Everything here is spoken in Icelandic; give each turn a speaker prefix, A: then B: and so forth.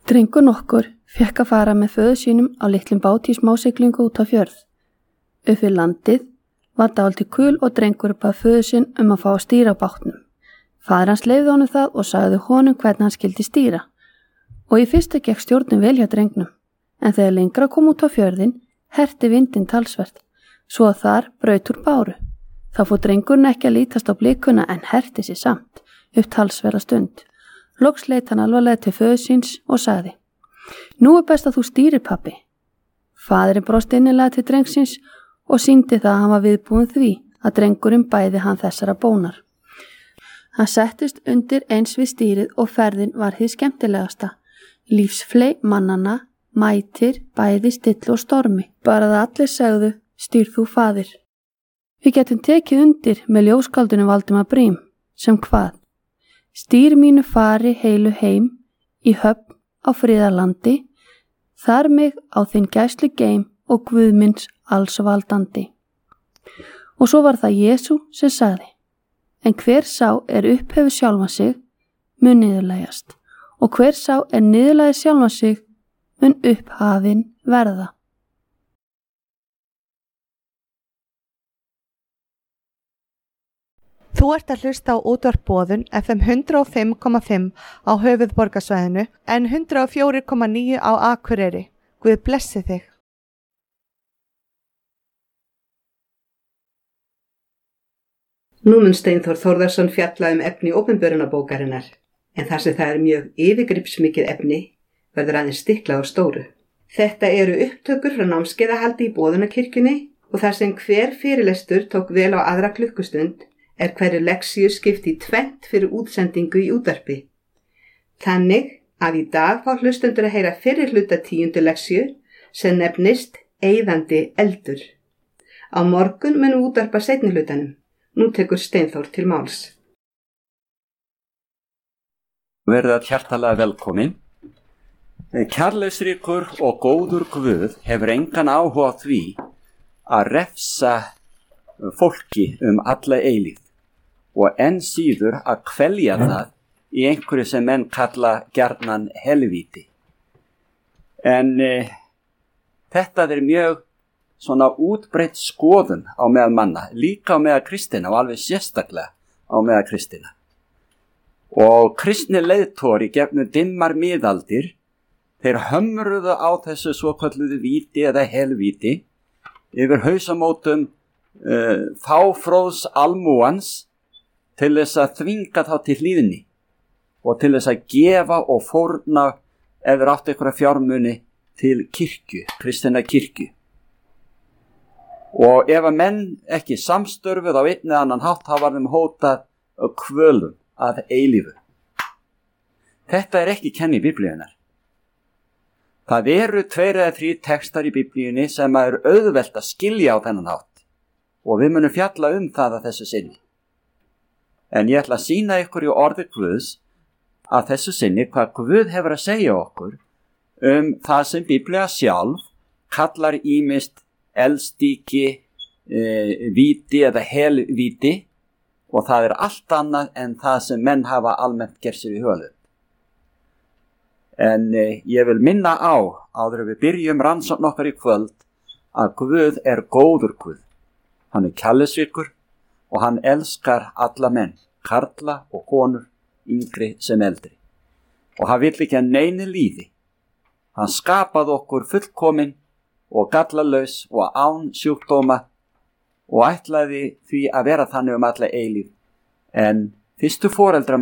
A: Drengur nokkur fékk að fara með föður sínum á litlum bát í smásiglingu út á fjörð. Upp við landið var dálítið kul og drengur bað föður sinn að fá að stýra á bátnum. Faðir hans leyfði honum það og sagði honum hvernig hann skyldi stýra. Og í fyrstu gekk stjórnin vel hjá drengnum, en þegar lengra kom út á fjörðin, herti vindinn talsvert, svo að þar braut úr báru. Þá fór drengurinn ekki að lítast á blikuna en herti sig samt, upp talsverða stund. Loks leit hann alvarlega til föður síns og sagði: Nú best að þú stýrir, pabbi. Faðirinn brosti innilega til drengsins og sýndi það að hann var viðbúinn því að drengurinn bæði hann þessara bónar. Hann settist undir eins við stýrið og ferðin var hið skemmtilegasta. Lífsfley mannanna, mætir, bæði still og stormi. Bara það allir segðu: Stýr þú, faðir. Við getum tekið undir með ljóskáldinu Valdimar Briem, sem hvað? Stýr mínu fari heilu heim, í höfn á friðarlandi, þar mig á þinn gæslu geim og Guðmins alls valdandi. Og svo var það Jesú sem sagði: En hver sá upphefur sjálfan sig, mun niðurlægjast, og hver sá niðurlægir sjálfan sig, mun upphafinn verða.
B: Þú ert að hlusta á útvarp Boðun FM 105,5 á höfuðborgarsvæðinu en 104,9 á Akureyri. Guð blessi þig.
C: Nú mun Steinþór Þórðarson fjalla efni opinberunarbókarinnar, en þar sem það mjög yfirgripsmikið efni verður aðeins stiklað á stóru. Þetta eru upptökur frá námskeiðahaldi í Boðunarkirkjunni og þar sem hver fyrirlestur tók vel á aðra klukkustund hverju leksíu skipt í tvennt fyrir útsendingu í útvarpi. Þannig að í dag fá hlustendur að heyra fyrri hluta 10. leksíu sem nefnist Eyðandi eldur. Á morgun munum útvarpa seinni hlutanum. Nú tekur Steinþór til máls.
D: Verða hjartalega velkomin. Kærleiksríkur og góður Guð hefur engan áhuga á því að refsa fólki alla eilífð og enn síður að kvelja það í einhverju sem menn kalla gjarnan helvíti. En þetta mjög svona útbreitt skoðun á meðal manna, líka á meðal kristina og alveg sérstaklega á meðal kristina. Og kristni leiðtóri gegnum dimmar miðaldir, þeir hömruðu á þessu svokölluðu víti eða helvíti yfir hausamótum fáfróðs almúans til þess að þvinga þá til hlýðni og til þess að gefa og fórna ef þeir áttu einhverja fjármuni til kirkju, kristina kirkju. Og ef að menn ekki samstörfuð á einn eða annan hátt, þá var þeim hótað kvölum að eilífu. Þetta ekki kenni Biblíunnar. Það eru 2 eða 3 textar í Biblíunni sem auðvelt að skilja á þennan hátt og við munum fjalla það að þessu sinni. En ég ætla að sýna ykkur í orði Guðs að þessu sinni hvað Guð hefur að segja okkur það sem Biblía sjálf kallar ýmist eldstíki, víti eða helvíti og það allt annað en það sem menn hafa almennt gert sér í höfuð. En ég vil minna á, áður við byrjum rannsókn okkar í kvöld, að Guð góður Guð. Hann kærleiksríkur og hann elskar alla menn, karla og konur, yngri sem eldri. Og hann vill ekki að neinu líði. Hann skapaði okkur fullkomin og gallalaus og án sjúkdóma og ætlaði því að vera þannig alla eilífð. En fyrstu foreldrar